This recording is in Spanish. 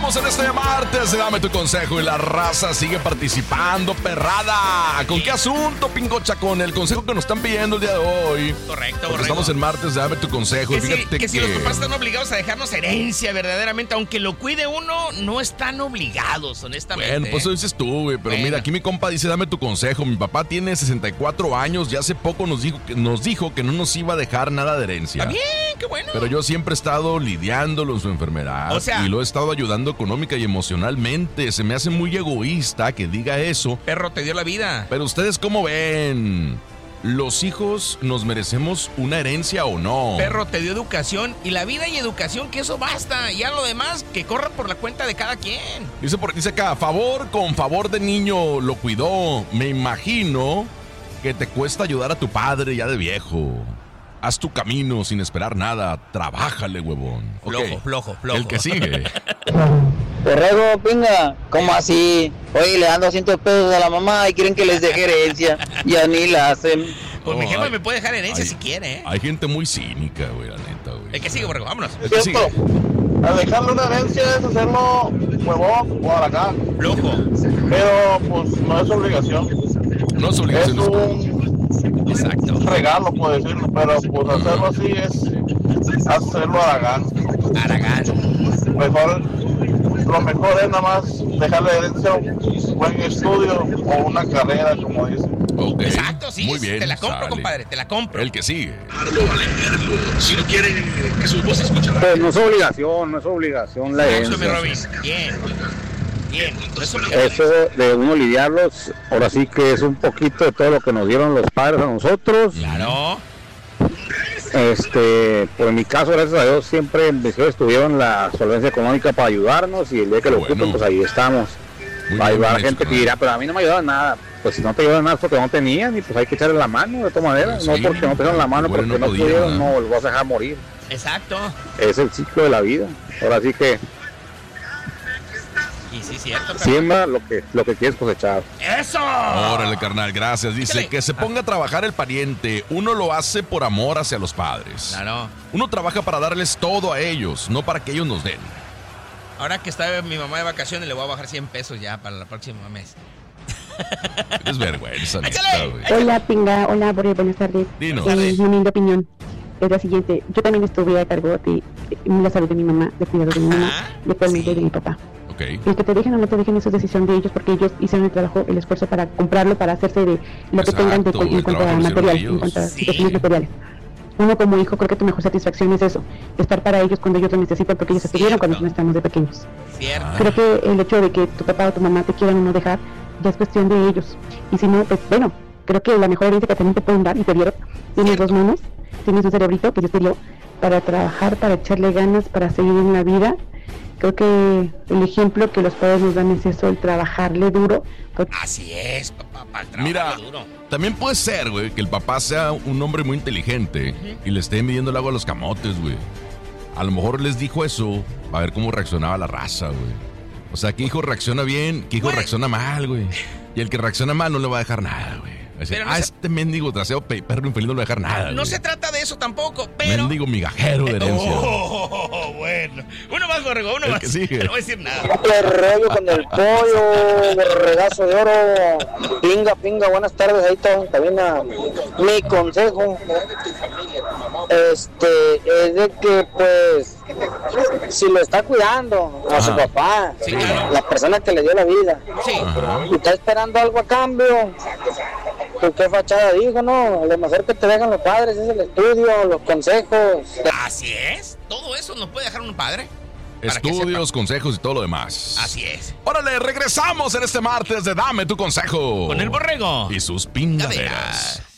Regresamos en este martes de Dame tu Consejo y la raza sigue participando, perrada. ¿Con qué asunto, Pingocha? Con el consejo que nos están pidiendo el día de hoy. Correcto. Estamos en martes de Dame tu Consejo. Que si los papás están obligados a dejarnos herencia, verdaderamente, aunque lo cuide uno, no están obligados, honestamente. Bueno, pues eso dices tú, güey. Pero mira, aquí mi compa dice, dame tu consejo. Mi papá tiene 64 años y hace poco nos dijo que no nos iba a dejar nada de herencia. Está bien, qué bueno. Pero yo siempre he estado lidiándolo en su enfermedad. O sea, y lo he estado ayudando económica y emocionalmente. Se me hace muy egoísta que diga eso. Perro, te dio la vida. Pero ustedes, ¿cómo ven? ¿Los hijos nos merecemos una herencia o no? Perro, te dio educación y la vida y educación, que eso basta. Ya lo demás, que corra por la cuenta de cada quien. Dice acá, con favor de niño lo cuidó. Me imagino que te cuesta ayudar a tu padre ya de viejo. Haz tu camino sin esperar nada. Trabájale, huevón. Flojo. El que sigue. Borrego, pinga, ¿cómo así? Oye, le dan 200 pesos a la mamá y quieren que les deje herencia. Ya ni la hacen. Pues mi jefa me puede dejar herencia si quiere, ¿eh? Hay gente muy cínica, güey, la neta, güey. El que sigue, Borrego, vámonos. El que sigue. A dejarle una herencia es hacerlo huevón o acá. Flojo. Pero pues no es obligación. No es obligación. Es un regalo, puedo decirlo, pero pues hacerlo así es hacerlo Aragán. Lo mejor es nada más dejarle herencia un buen estudio o una carrera, como dicen. Okay. Exacto, sí. Muy bien. Te la compro, sale. Compadre, te la compro. El que sigue. Si no quieren que su voz se escuche. Pues no es obligación la herencia. Bien. Eso de uno lidiarlos, ahora sí que es un poquito de todo lo que nos dieron los padres a nosotros. Claro. Pues en mi caso, gracias a Dios, siempre mis hijos tuvieron la solvencia económica para ayudarnos y el día que lo ocupen, pues ahí estamos. Hay gente que dirá, pero a mí no me ayudaron nada. Pues si no te ayudan nada es porque no tenían y pues hay que echarle la mano de todas maneras. No porque no te dan la mano, porque no pudieron, no los vas a dejar morir. Exacto. Es el ciclo de la vida. Ahora sí que y sí, cierto. siembra lo que quieres cosechar. ¡Eso! Órale, carnal, gracias. Dice que se ponga a trabajar el pariente. Uno lo hace por amor hacia los padres. Claro. Uno trabaja para darles todo a ellos, no para que ellos nos den. Ahora que está mi mamá de vacaciones, le voy a bajar 100 pesos ya para el próximo mes. Es vergüenza, neta, güey. Hola, Pinga. Hola, buenas tardes. Dinos. Mi humilde opinión es la siguiente. Yo también estuve a cargo de la salud de mi mamá, de cuidado de mi mamá, y actualmente de mi papá. Okay. El que te dejen o no te dejen, eso es decisión de ellos, porque ellos hicieron el trabajo, el esfuerzo para comprarlo, para hacerse de lo que tengan en cuanto a material, en cuanto a situaciones materiales. Uno como hijo, creo que tu mejor satisfacción es eso, estar para ellos cuando ellos lo necesitan, porque ellos estuvieron cuando no estamos de pequeños. Creo que el hecho de que tu papá o tu mamá te quieran o no dejar, ya es cuestión de ellos. Y si no, pues bueno, creo que la mejor herencia que también te pueden dar, y te dieron, tienes 2 manos, tienes un cerebrito que Dios te dio para trabajar, para echarle ganas, para seguir en la vida. Creo que el ejemplo que los padres nos dan es eso, el trabajarle duro. Así es, papá, mira, duro. También puede ser, güey, que el papá sea un hombre muy inteligente y le esté midiendo el agua a los camotes, güey. A lo mejor les dijo eso para ver cómo reaccionaba la raza, güey. O sea, ¿qué hijo reacciona bien? ¿Qué hijo reacciona mal, güey? Y el que reacciona mal no le va a dejar nada, güey. Este mendigo trasero perro infeliz no le va a dejar nada. No se trata de eso tampoco, pero... Mendigo migajero de herencia. Bueno. Uno más, Borrego, uno más. Sigue. No voy a decir nada. ¿Qué rollo con el pollo? Borregazo de oro. Pinga, buenas tardes. Ahí está también mi consejo. Es de que, pues, si lo está cuidando a su papá, la persona que le dio la vida, y está esperando algo a cambio, pues qué fachada dijo, ¿no? Lo mejor que te dejan los padres es el estudio, los consejos. Así es, todo eso nos puede dejar un padre. Estudios, consejos y todo lo demás. Así es. Órale, regresamos en este martes de Dame tu Consejo. Con el Borrego y sus pingaderas.